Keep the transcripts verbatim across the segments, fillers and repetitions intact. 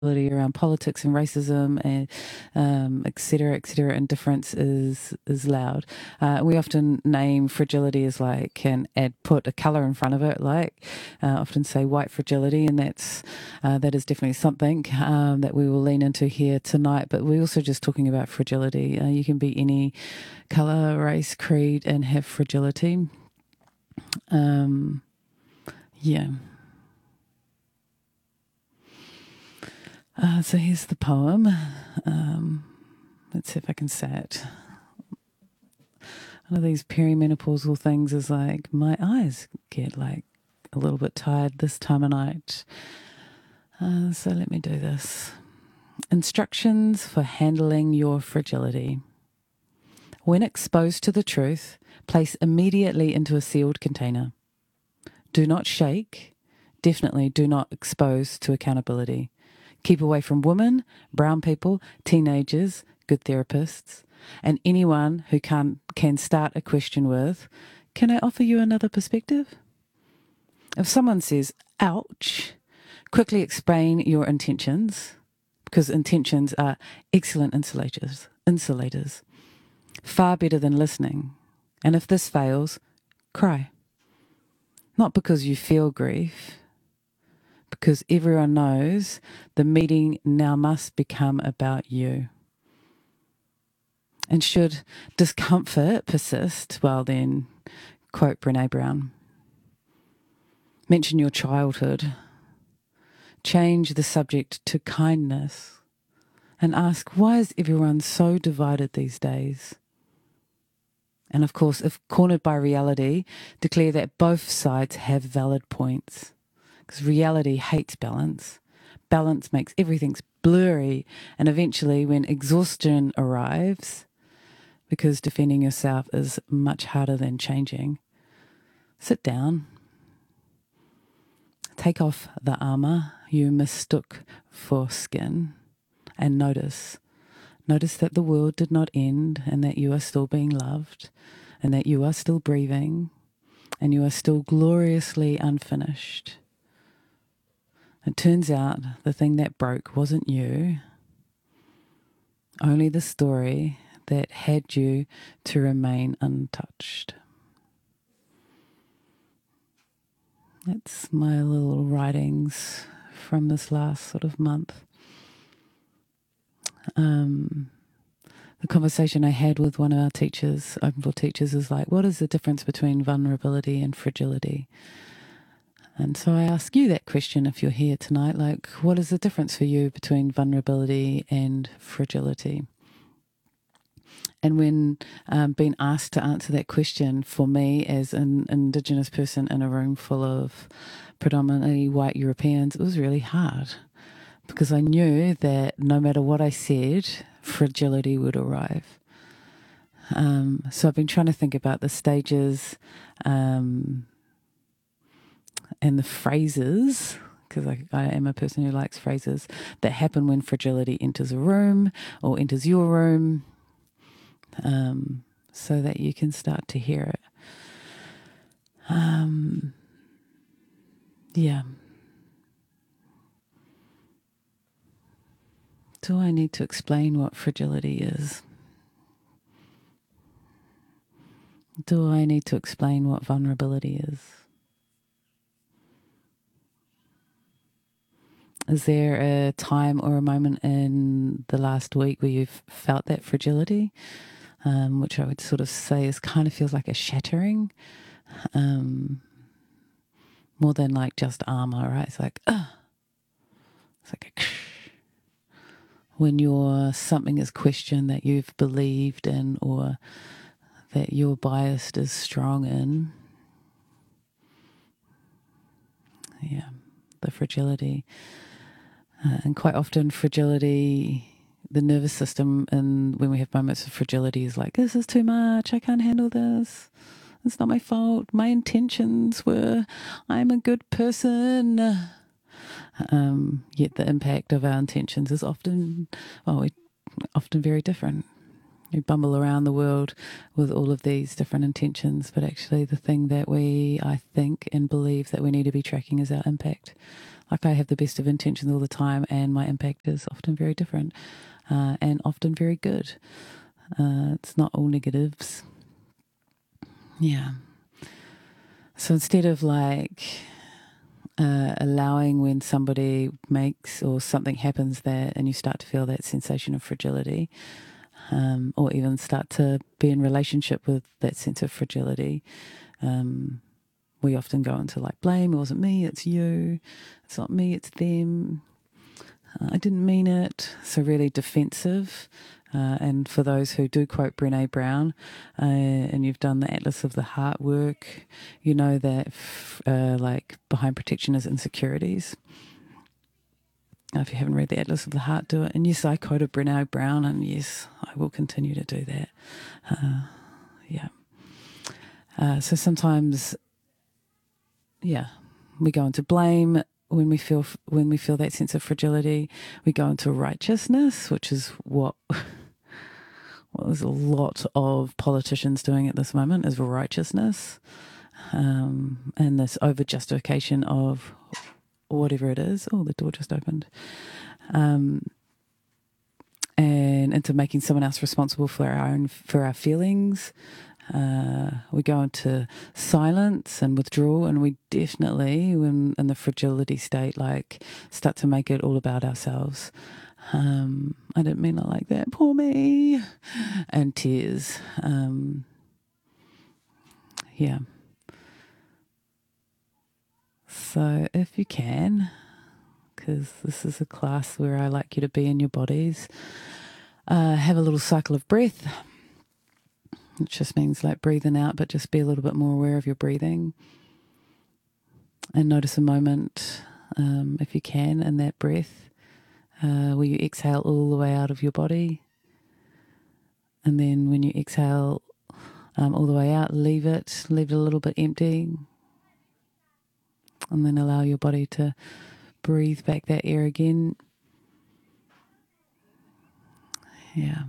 around politics and racism and um, et cetera, et cetera, and difference is is loud. Uh, we often name fragility as like, and add put a colour in front of it, like uh, often say white fragility, and that's uh, that is definitely something um, that we will lean into here tonight. But we're also just talking about fragility. Uh, you can be any colour, race, creed, and have fragility. Um, yeah. Uh, so here's the poem. Um, let's see if I can say it. One of these perimenopausal things is like my eyes get like a little bit tired this time of night. Uh, so let me do this. Instructions for handling your fragility. When exposed to the truth, place immediately into a sealed container. Do not shake. Definitely do not expose to accountability. Keep away from women, brown people, teenagers, good therapists, and anyone who can, can start a question with, can I offer you another perspective? If someone says, ouch, quickly explain your intentions, because intentions are excellent insulators, insulators, far better than listening. And if this fails, cry. Not because you feel grief, because everyone knows the meeting now must become about you. And should discomfort persist, well then, quote Brené Brown, mention your childhood, change the subject to kindness, and ask, why is everyone so divided these days? And of course, if cornered by reality, declare that both sides have valid points. Because reality hates balance. Balance makes everything blurry, and eventually when exhaustion arrives, because defending yourself is much harder than changing, sit down, take off the armour you mistook for skin, and notice. Notice that the world did not end, and that you are still being loved, and that you are still breathing, and you are still gloriously unfinished. It turns out the thing that broke wasn't you, only the story that had you to remain untouched. That's my little writings from this last sort of month. Um, the conversation I had with one of our teachers, Open Floor teachers, is like, what is the difference between vulnerability and fragility? And so I ask you that question if you're here tonight, like, what is the difference for you between vulnerability and fragility? And when um, being asked to answer that question, for me as an Indigenous person in a room full of predominantly white Europeans, it was really hard because I knew that no matter what I said, fragility would arrive. Um, so I've been trying to think about the stages um, and the phrases, because I, I am a person who likes phrases, that happen when fragility enters a room or enters your room, um, so that you can start to hear it. Um, yeah. Do I need to explain what fragility is? Do I need to explain what vulnerability is? Is there a time or a moment in the last week where you've felt that fragility, um, which I would sort of say is kind of feels like a shattering, um, more than like just armor, right? It's like, uh, it's like a when you're something is questioned that you've believed in or that your bias is strong in. Yeah, the fragility. Uh, and quite often fragility, the nervous system, and when we have moments of fragility is like, this is too much, I can't handle this. It's not my fault. My intentions were, I'm a good person. Um, yet the impact of our intentions is often, well, we, often very different. We bumble around the world with all of these different intentions, but actually the thing that we, I think and believe that we need to be tracking is our impact Like I have the best of intentions all the time, and my impact is often very different, uh, and often very good. Uh, it's not all negatives. Yeah. So instead of like uh, allowing when somebody makes or something happens that, and you start to feel that sensation of fragility, um, or even start to be in relationship with that sense of fragility, um, we often go into like blame. It wasn't me, it's you. It's not me, it's them. Uh, I didn't mean it. So really defensive. Uh, and for those who do quote Brené Brown, uh, and you've done the Atlas of the Heart work, you know that f- uh, like behind protection is insecurities. Now, if you haven't read the Atlas of the Heart, do it. And yes, I quoted Brené Brown, and yes, I will continue to do that. Uh, yeah. Uh, so sometimes, yeah, we go into blame. When we feel when we feel that sense of fragility, we go into righteousness, which is what well, there's a lot of politicians doing at this moment, is righteousness, um, and this over justification of whatever it is. Oh, the door just opened, um, and into making someone else responsible for our own for our feelings. Uh, we go into silence and withdrawal, and we definitely, when in the fragility state, like start to make it all about ourselves. Um, I didn't mean it like that. Poor me. And tears. Um, yeah. So if you can, because this is a class where I like you to be in your bodies, uh, have a little cycle of breath. It just means like breathing out, but just be a little bit more aware of your breathing. And notice a moment, um, if you can, in that breath, uh, where you exhale all the way out of your body. And then when you exhale um, all the way out, leave it, leave it a little bit empty. And then allow your body to breathe back that air again. Yeah.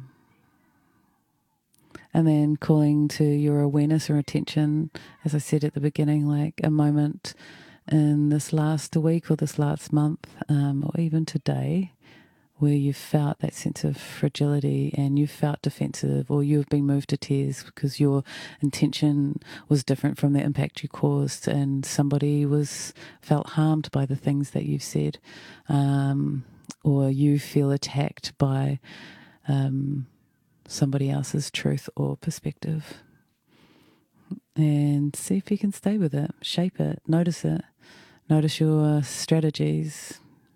And then calling to your awareness or attention, as I said at the beginning, like a moment in this last week or this last month, um, or even today, where you've felt that sense of fragility and you've felt defensive, or you've been moved to tears because your intention was different from the impact you caused, and somebody was felt harmed by the things that you've said, um, or you feel attacked by um, somebody else's truth or perspective. And see if you can stay with it, shape it, notice it, notice your strategies.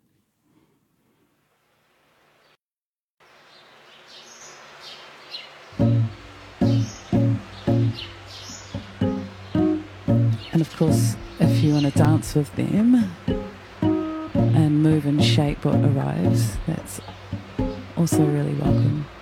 And of course, if you want to dance with them and move and shape what arrives, that's also really welcome.